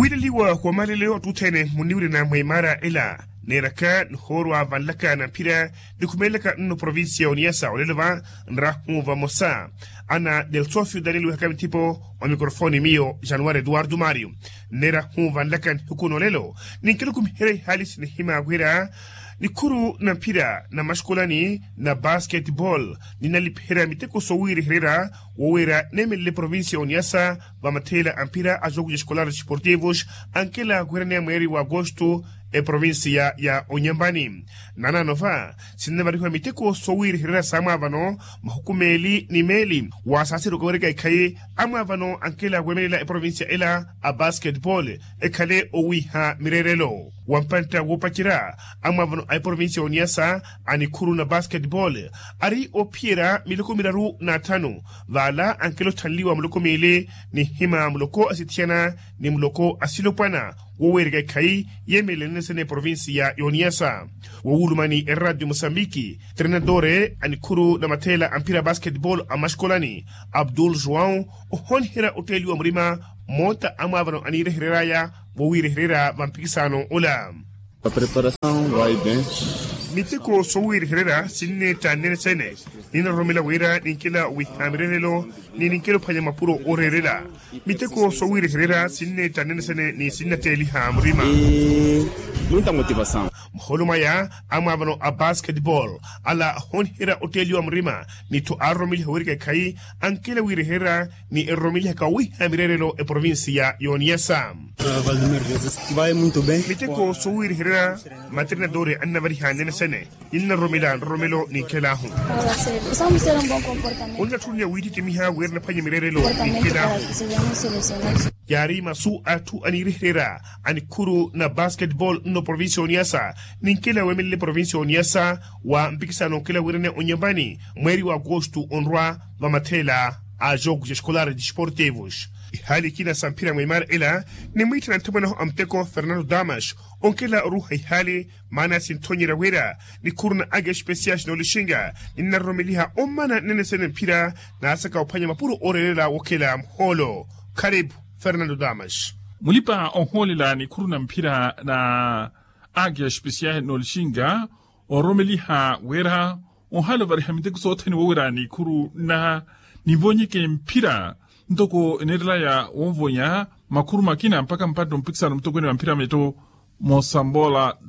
Widaliwa kwa maleleo tutene muniuri na mwaimara ila neraka nhorwa vanlaka na pira nikumeleka nno provincia oniasa oleleva nrahuva mosa ana del sofio danilu hakami tipo o mikrofoni mio Januari Eduardo Mario nera vanlaka hukuno lelo ninkilukum here halis ni hima gwera ni kuru na mpira na maskulani na basketball ninalipira miteko sowiri herera wowera nemele provincia oniasa vamatela ampira a jogos escolares esportivos ankela gwera mweri wa agosto e provincia ya Onyambani nana nova sinabariwa miteko sowiri herera samavano mahukumeli ni meli wasasi rokoreka ikaye amavano ankela gwemela e provincia ela a basketball ekale owiha mirerelo wampanta wopachira amavano a provincia oniasa ani kuru na basketball ari opiera miloko miraru na tano vala ankelo tanliwa muloko mele ni hima muloko asitiana ni muloko asilopana wowerga kai yemele nesene provincia yoniasa wowulumani Radio Mosambiki trenadore anikuru na matela ampira basketball amaskolani Abdul João ohonhira hoteli wa mrima mota amavano anire hereraya wowire herera vampikisano ola a preparação vai bem. Miteko sowir herera sinne tanene sene nina romela wera ninkela wihamirelo ninkelo panyama puro orerela miteko sowir herera sinne tanene sene ni sinna teli hamrima Muita motivação. Holumaya amavano a basketball ala honhira hoteli wa mrima ni to aromil hawirga kai ankela wir herera ni eromil ka wihamirelo e provincia yoniasa Vai muito bem. miteko sowir herera materna dore annavari hanene sene inna romelo ni kelahu Precisamos ter bom comportamento. Onda tunya witi timiha werna panya mirerelo Comportamento ni para kelahu que sejamos selecionados. yari masu atu anire herera ani kuru na basketball no provincia oniasa ninkela wemele provincia oniasa wa mpikisano kela werene Onyambani mweri wa agosto onrwa vamatela a jogos escolares desportivos hali kina sampira mwaimar ela ni mwiti na ntumana amteko Fernando Damas onkela ruha hali mana sintonyira wera ni kuruna aga special no lishinga inna romeliha omana nene sene mpira na asaka upanya mapuro orela wakela mholo karibu Fernando Damas mulipa onholela ni kuruna mpira na agia special no lishinga oromeliha wera onhalo varihamite kusoteni wera ni kuru na nivonyike mpira ntoko enerela ya onvonya makuru makina mpaka mpato mpikisano mtokweni wa mpira meto Mosambola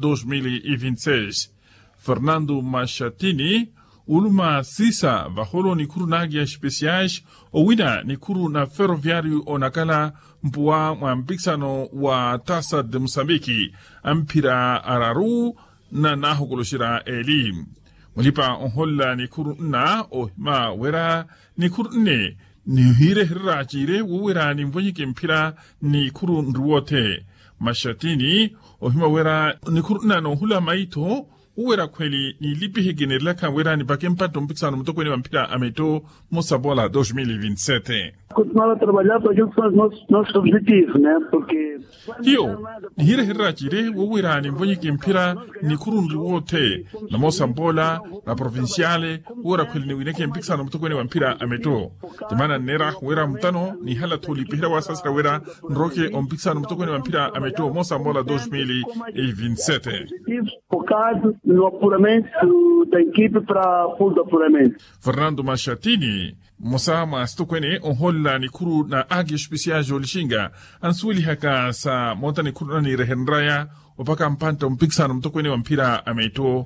2026 Fernando Machatini uluma sisa vaholo ni kuru na agia speciais owina ni kuru na ferroviário onakala mpuwa mwa mpikisano wa Taça de Moçambique ampira araru na nahokoloshira eli mulipa onhola ni kuru na ohima wera ni kuru ne ni hire hirra jire wera ni mvonyike mpira ni kuru nruwote Mashatini ohima wera ni kuru na no hula maito wera kweli ni lipi hegenerla ka wera ni bakempato mpikisano mtokweni wa mpira ameto Mosambola 2027 continuar a trabalhar para aquilo que são os nossos objetivos, né? Porque hiyo ni hire hirra jire wera ni mvonyike mpira ni kuru nruwote na Mosambola na provinciale wera kweli ni wineke mpikisano mtokweni wa mpira ameto timana nera wera mtano ni hala toli pihira wasasra wera nroke mpikisano mtokweni wa mpira ameto Mosambola 2027 focado no apuramento da equipe para fundo apuramento. Fernando Machatini Mosama stokwene onholla ni kuru na agi special jolishinga ansuli haka sa monta ni kuru na ni rehenraya opaka mpanta mpikisano mtokwene wa mpira ameto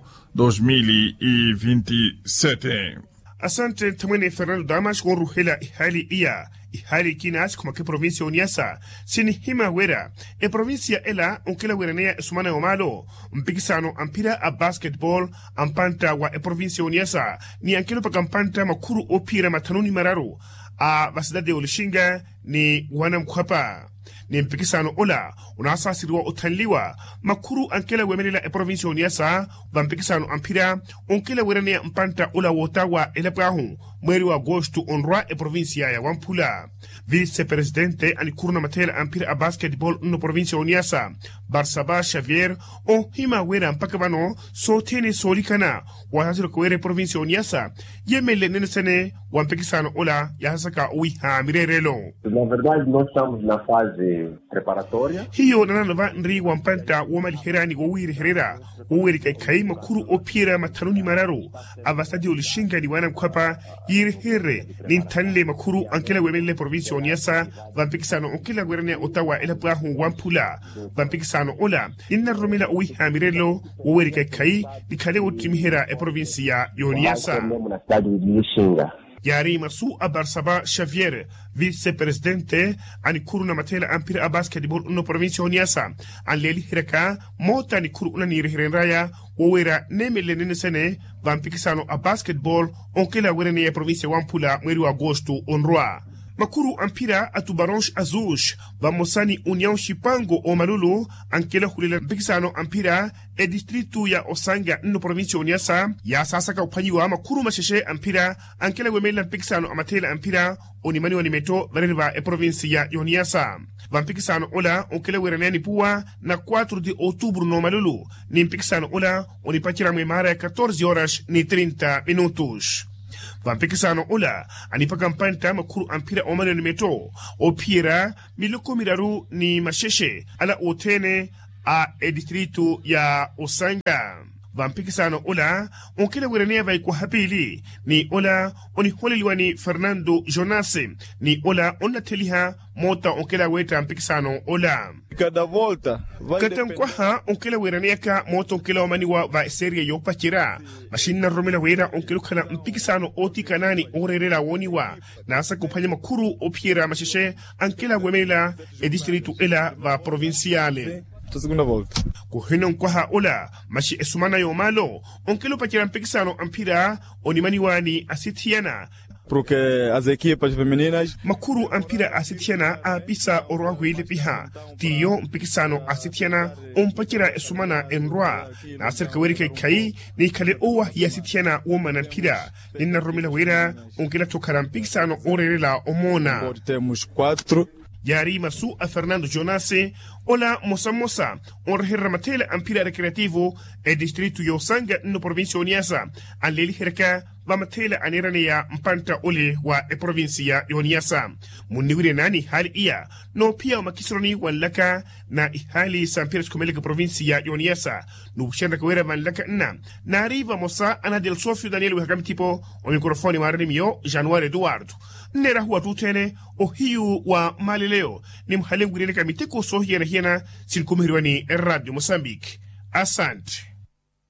2027 asante tamwene Fernando Damas kwa ruhela ihali kinas kuma ke provincia oniasa sini hima wera e provincia ela onkela weranea sumana omalo mpikisano ampira a basketball ampanta wa e provincia oniasa ni ankelo pakampanta makuru opira matanuni mararu a vasidade olishinga ni wana mkwapa ni mpikisano ola unasasiriwa utanliwa makuru ankela wemenela e provincia oniasa va mpikisano ampira onkela weranea mpanta ola wotawa elepahu mweri wa agosto onrwa e provincia ya Wampula vice-presidente anikuru na matela ampira a basketball no provincia oniasa Barsaba Xavier o hima wera mpaka bano sotene solikana wahasiro kwere provincia oniasa yemele nene sene wa mpikisano ola ya hasaka mpaka uiha mirerelo. Na verdade, nós estamos na fase preparatória. Hiyo nananova nri wampanta wamaliherani wawiri herera wawiri kai makuru opira matanuni mararo avastadi olishinga ni wana mkwapa yirihere nintanile makuru ankela wemele provinsi oniasa vampikisano onkela gwerene otawa ela prahu wampula vampikisano ola inna romela uiha mirerelo wawiri kai nikale utimihera e provinsi ya Oniasa. Yari Masu Abarsaba Xavier, vice-presidente, ani kuru na matela ampira a basketball no provincia Oniasa, an leli hiraka, mota ni kuru una ni rirenraya, wawera nemele nene sene, vampikisano a basketball, onkela werene ya provincia Wampula, mweri wa agosto onroa. Makuru ampira atubaronsh azush vamosani União Chipango o Malulu ankela hulela mpikisano ampira e distritu ya Osanga no provincia Oniasa ya sasa ka upanyiwa makuru masheshe ampira ankela wemela mpikisano amatela ampira onimani wanimeto vareva e provincia ya Oniasa vampikisano ola onkela weranani puwa na 4 de outubro no Malulu ni mpikisano ola onipachira mwemara ya 14 horas ni 30 minutos. Vampikisano ola anipa kampanta makuru ampira omane nimeto opira miloko miraru ni masheshe ala otene a distritu ya Osanga. Vampikisano ola onkela werania vai kwa hapili ni ola oni holeliwani Fernando Jonase ni ola onateliha mota onkela weta mpikisano ola Cada volta Katankwaha onkela werania ka mota onkela omaniwa va serie yo pachira mashina romela wera onkelo kala mpikisano oti kanani orerera woniwa na asa kumpanya makuru opiera masheshe ankela wemela distritu ela va provinciale. segunda volta. Kuhinon kwaha ola mashi esumana yo malo onkelo pachira mpikisano ampira onimaniwani asitiana Porque as equipas femininas makuru ampira asitiana apisa orwa huile piha tiyo mpikisano asitiana ompachira esumana enrwa na aserka werike kai ni kale owa ya asitiana woman ampira nina romila wera onkela tokara mpikisano orerela omona. temos 4. Yari Masu a Fernando Jonase, ola Mosa, orherra matela ampira recreativo e distrito Yosanga no provincia Oniasa, an leli herka va matela aniranea mpanta ole wa e provincia Oniasa. Muniwire nani hali iya, no pia makisroni wanlaka na ihali San Comeleka provincia Oniasa, no shenda kwera vanlaka na arriva Mosa ana del Sofio Daniel Wahagam tipo o mikrofoni marani mio Januari Eduardo. Nera huwa tutene o hiu wa malileo ni mhalengwirele kamiteko sohi ya na hiena sinkumiriwani Radio Mozambique. Asante.